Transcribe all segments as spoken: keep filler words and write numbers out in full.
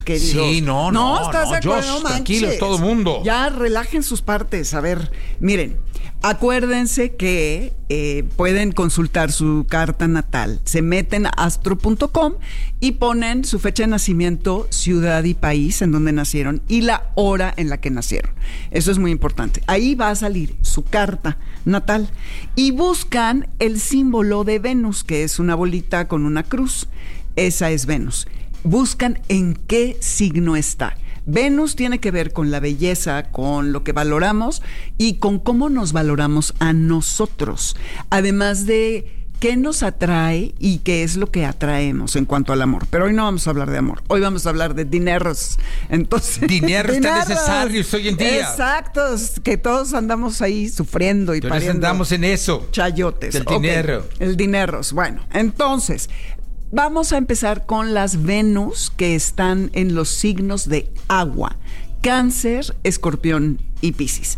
Queridos. Sí, no, no. No, ¿estás no, de acuerdo? Josh, No tranquilos, manches. todo mundo. Ya relajen sus partes. A ver, miren, acuérdense que eh, pueden consultar su carta natal. Se meten a astro punto com y ponen su fecha de nacimiento, ciudad y país en donde nacieron y la hora en la que nacieron. Eso es muy importante. Ahí va a salir su carta natal y buscan el símbolo de Venus, que es una bolita con una cruz. Esa es Venus. Buscan en qué signo está. Venus tiene que ver con la belleza, con lo que valoramos y con cómo nos valoramos a nosotros. Además de qué nos atrae y qué es lo que atraemos en cuanto al amor. Pero hoy no vamos a hablar de amor. Hoy vamos a hablar de dineros. Entonces, dinero está necesario hoy en día. Exacto, que todos andamos ahí sufriendo y Entonces pariendo. andamos en eso. Chayotes. El Okay. dinero. El dinero. Bueno, entonces vamos a empezar con las Venus que están en los signos de agua: Cáncer, Escorpión y Piscis.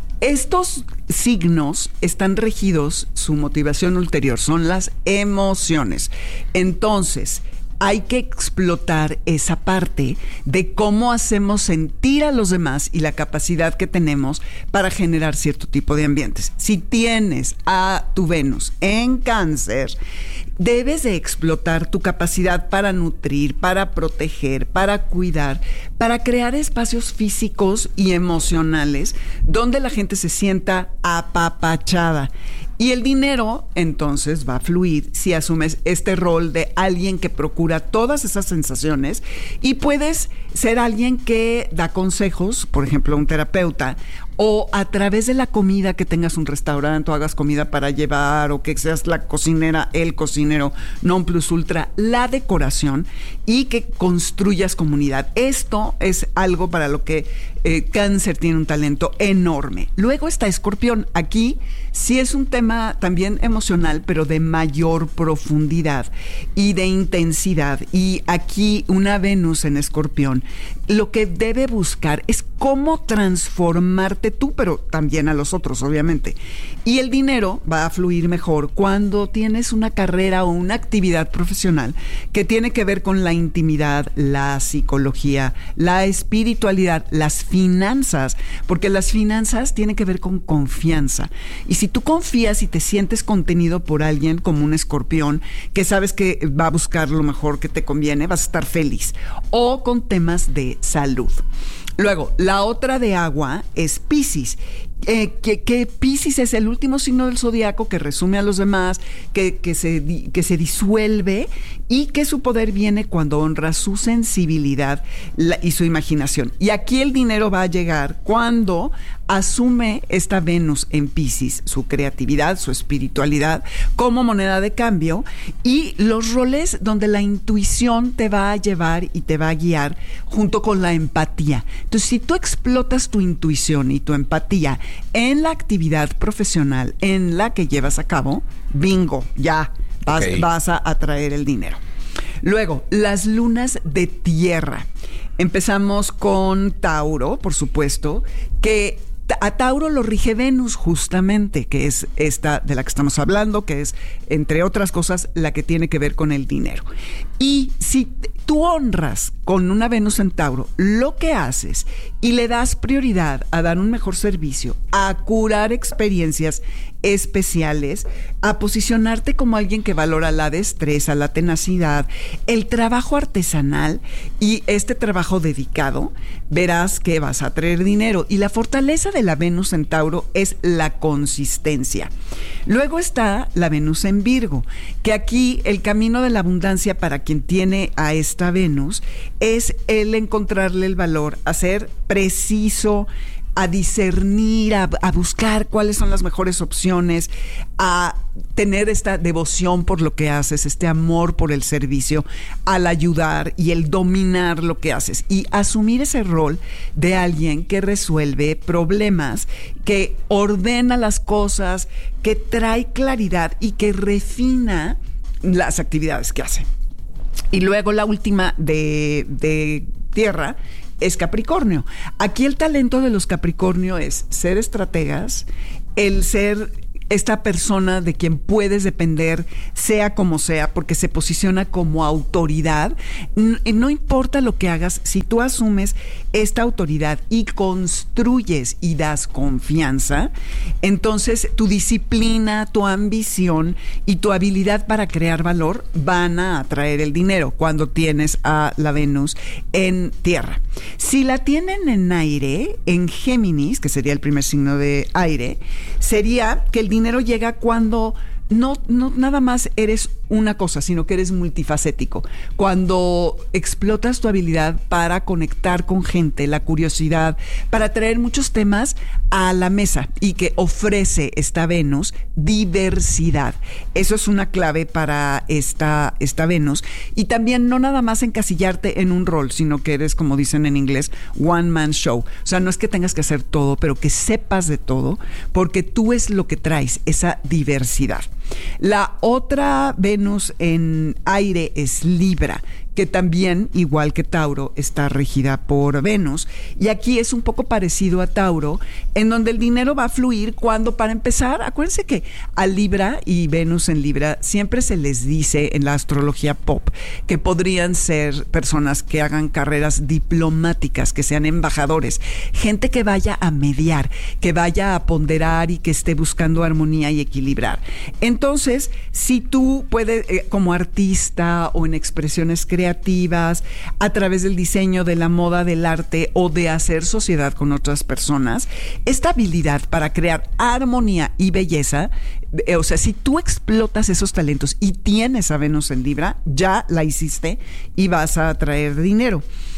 Estos signos están regidos, su motivación ulterior son las emociones. Entonces, hay que explotar esa parte de cómo hacemos sentir a los demás y la capacidad que tenemos para generar cierto tipo de ambientes. Si tienes a tu Venus en Cáncer, debes de explotar tu capacidad para nutrir, para proteger, para cuidar, para crear espacios físicos y emocionales donde la gente se sienta apapachada. Y el dinero, entonces, va a fluir si asumes este rol de alguien que procura todas esas sensaciones y puedes ser alguien que da consejos, por ejemplo, un terapeuta, o a través de la comida, que tengas un restaurante o hagas comida para llevar, o que seas la cocinera, el cocinero non plus ultra, la decoración, y que construyas comunidad. Esto es algo para lo que eh, Cáncer tiene un talento enorme. Luego está Escorpión. Aquí sí es un tema también emocional, pero de mayor profundidad y de intensidad. Y aquí una Venus en Escorpión lo que debe buscar es cómo transformarte tú, pero también a los otros, obviamente. Y el dinero va a fluir mejor cuando tienes una carrera o una actividad profesional que tiene que ver con la intimidad, la psicología, la espiritualidad, las finanzas, porque las finanzas tienen que ver con confianza. Y si tú confías y te sientes contenido por alguien como un Escorpión, que sabes que va a buscar lo mejor que te conviene, vas a estar feliz. O con temas de salud. Luego, la otra de agua es Piscis. Eh, que, que Piscis es el último signo del zodiaco que resume a los demás, que, que, se, que se disuelve y que su poder viene cuando honra su sensibilidad la, y su imaginación. Y aquí el dinero va a llegar cuando asume esta Venus en Piscis, su creatividad, su espiritualidad como moneda de cambio, y los roles donde la intuición te va a llevar y te va a guiar junto con la empatía. Entonces, si tú explotas tu intuición y tu empatía en la actividad profesional en la que llevas a cabo, bingo, ya vas, okay. vas a atraer el dinero. Luego, las lunas de tierra. Empezamos con Tauro, por supuesto, que a Tauro lo rige Venus justamente, que es esta de la que estamos hablando, que es, entre otras cosas, la que tiene que ver con el dinero. Y si tú honras con una Venus en Tauro lo que haces y le das prioridad a dar un mejor servicio, a curar experiencias especiales, a posicionarte como alguien que valora la destreza, la tenacidad, el trabajo artesanal y este trabajo dedicado, verás que vas a traer dinero. Y la fortaleza de la Venus en Tauro es la consistencia. Luego está la Venus en Virgo, que aquí el camino de la abundancia para quien tiene a esta Venus es el encontrarle el valor, a ser preciso, a discernir, a, a buscar cuáles son las mejores opciones, a tener esta devoción por lo que haces, este amor por el servicio, al ayudar y el dominar lo que haces y asumir ese rol de alguien que resuelve problemas, que ordena las cosas, que trae claridad y que refina las actividades que hace. Y luego la última de, de tierra es Capricornio. Aquí el talento de los Capricornio es ser estrategas, el ser esta persona de quien puedes depender, sea como sea, porque se posiciona como autoridad. No, no importa lo que hagas, si tú asumes esta autoridad y construyes y das confianza, entonces tu disciplina, tu ambición y tu habilidad para crear valor van a atraer el dinero cuando tienes a la Venus en tierra. Si la tienen en aire, en Géminis, que sería el primer signo de aire, sería que el dinero llega cuando no, no nada más eres una cosa, sino que eres multifacético. Cuando explotas tu habilidad para conectar con gente, la curiosidad, para traer muchos temas a la mesa, y que ofrece esta Venus diversidad. Eso es una clave para esta, esta Venus. Y también no nada más encasillarte en un rol, sino que eres, como dicen en inglés, one man show. O sea, no es que tengas que hacer todo, pero que sepas de todo, porque tú es lo que traes, esa diversidad. La otra Venus en aire es Libra, que también, igual que Tauro, está regida por Venus. Y aquí es un poco parecido a Tauro, en donde el dinero va a fluir cuando, para empezar, acuérdense que a Libra y Venus en Libra siempre se les dice en la astrología pop que podrían ser personas que hagan carreras diplomáticas, que sean embajadores, gente que vaya a mediar, que vaya a ponderar y que esté buscando armonía y equilibrar. Entonces, si tú puedes, eh, como artista o en expresiones creativas, creativas, a través del diseño, de la moda, del arte o de hacer sociedad con otras personas, esta habilidad para crear armonía y belleza, eh, o sea, si tú explotas esos talentos y tienes a Venus en Libra, ya la hiciste y vas a atraer dinero.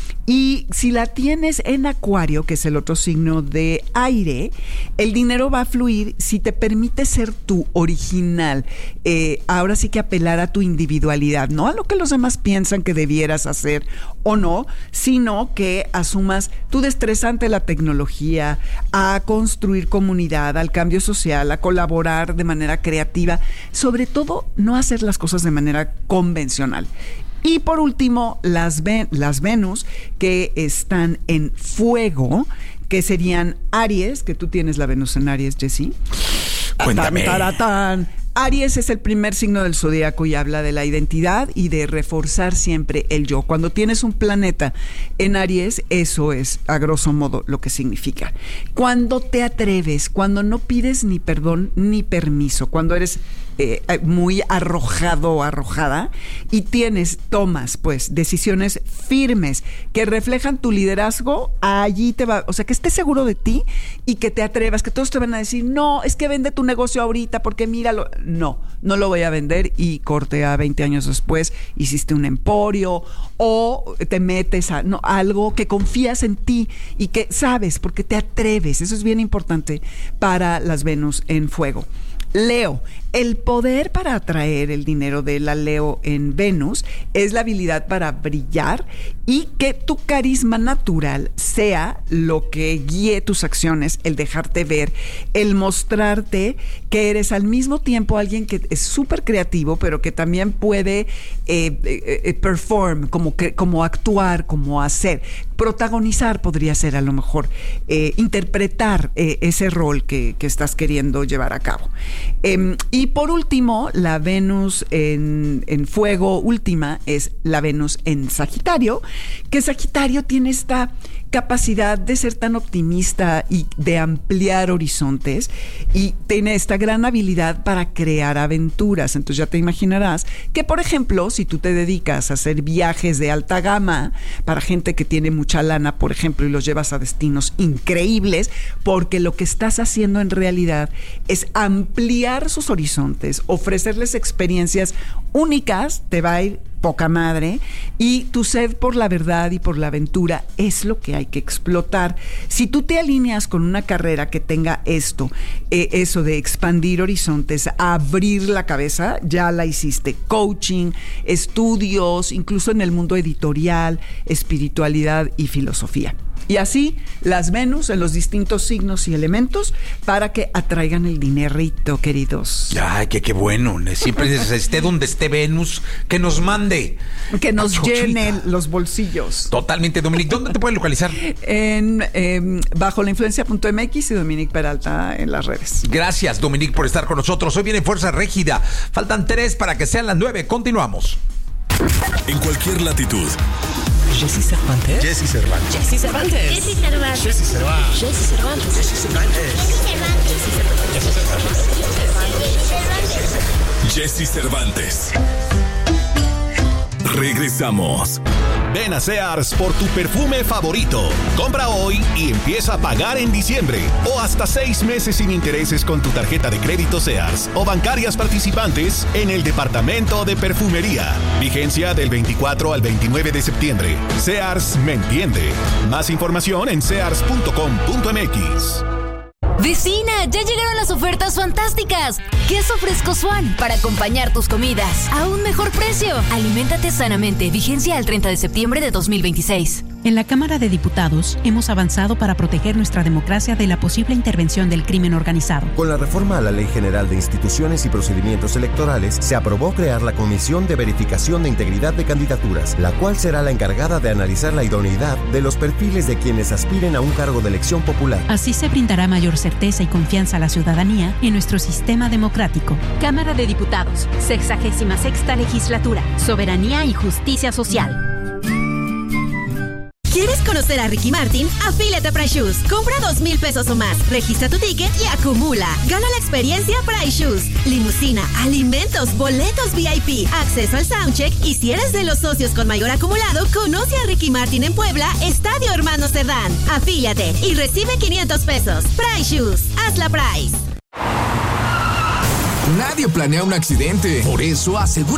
Y si la tienes en Acuario, que es el otro signo de aire, el dinero va a fluir si te permite ser tú original. Eh, ahora sí que apelar a tu individualidad, no a lo que los demás piensan que debieras hacer o no, sino que asumas tu destreza ante la tecnología, a construir comunidad, al cambio social, a colaborar de manera creativa, sobre todo no hacer las cosas de manera convencional. Y por último, las, Ven- las Venus que están en fuego, que serían Aries, que tú tienes la Venus en Aries, Jessy. Cuéntame. Tan, taratán. Aries es el primer signo del zodiaco y habla de la identidad y de reforzar siempre el yo. Cuando tienes un planeta en Aries, eso es, a grosso modo, lo que significa. Cuando te atreves, cuando no pides ni perdón ni permiso, cuando eres eh, muy arrojado o arrojada y tienes, tomas, pues, decisiones firmes que reflejan tu liderazgo, allí te va, o sea, que estés seguro de ti y que te atrevas, que todos te van a decir, no, es que vende tu negocio ahorita porque míralo. No, no lo voy a vender, y corte a veinte años después hiciste un emporio o te metes a no, algo que confías en ti y que sabes porque te atreves. Eso es bien importante para las Venus en fuego. Leo, el poder para atraer el dinero de la Leo en Venus es la habilidad para brillar y que tu carisma natural sea lo que guíe tus acciones, el dejarte ver, el mostrarte que eres al mismo tiempo alguien que es súper creativo, pero que también puede eh, eh, perform, como, que, como actuar, como hacer. Protagonizar podría ser a lo mejor, eh, interpretar eh, ese rol que, que estás queriendo llevar a cabo. Eh, y por último, la Venus en, en fuego última es la Venus en Sagitario, que Sagitario tiene esta capacidad de ser tan optimista y de ampliar horizontes, y tiene esta gran habilidad para crear aventuras. Entonces ya te imaginarás que, por ejemplo, si tú te dedicas a hacer viajes de alta gama para gente que tiene mucha lana, por ejemplo, y los llevas a destinos increíbles, porque lo que estás haciendo en realidad es ampliar sus horizontes, ofrecerles experiencias únicas, te va a ir poca madre, y tu sed por la verdad y por la aventura es lo que hay que explotar. Si tú te alineas con una carrera que tenga esto, eh, eso de expandir horizontes, abrir la cabeza, ya la hiciste. Coaching, estudios, incluso en el mundo editorial, espiritualidad y filosofía. Y así las Venus en los distintos signos y elementos para que atraigan el dinerito, queridos. Ay, que qué bueno. Siempre esté donde esté Venus, que nos mande. Que nos llenen los bolsillos. Totalmente, Dominique. ¿Dónde te pueden localizar? En eh, bajo la influencia punto m x y Dominique Peralta en las redes. Gracias, Dominique, por estar con nosotros. Hoy viene Fuerza Régida. Faltan tres para que sean las nueve. Continuamos. En cualquier latitud. Jessy Cervantes. Jessy Cervantes. Jessy Cervantes. Jessy Cervantes. Jessy Cervantes. Jessy Cervantes. Jessy Cervantes. Jessy Cervantes. Regresamos. Ven a Sears por tu perfume favorito. Compra hoy y empieza a pagar en diciembre. O hasta seis meses sin intereses con tu tarjeta de crédito Sears o bancarias participantes en el departamento de perfumería. Vigencia del veinticuatro al veintinueve de septiembre. Sears me entiende. Más información en sears punto com punto m x. Vecina, ya llegaron las ofertas fantásticas. Queso fresco Swan para acompañar tus comidas a un mejor precio. Aliméntate sanamente. Vigencia al treinta de septiembre de dos mil veintiséis. En la Cámara de Diputados hemos avanzado para proteger nuestra democracia de la posible intervención del crimen organizado. Con la reforma a la Ley General de Instituciones y Procedimientos Electorales, se aprobó crear la Comisión de Verificación de Integridad de Candidaturas, la cual será la encargada de analizar la idoneidad de los perfiles de quienes aspiren a un cargo de elección popular. Así se brindará mayor certeza y confianza a la ciudadanía en nuestro sistema democrático. Cámara de Diputados, sexagésima sexta legislatura, Soberanía y Justicia Social. ¿Quieres conocer a Ricky Martin? Afíliate a Price Shoes. Compra dos mil pesos o más. Registra tu ticket y acumula. Gana la experiencia Price Shoes. Limusina, alimentos, boletos V I P, acceso al soundcheck. Y si eres de los socios con mayor acumulado, conoce a Ricky Martin en Puebla, Estadio Hermano Cerdán. Afíliate y recibe quinientos pesos. Price Shoes. Hazla Price. Nadie planea un accidente. Por eso asegura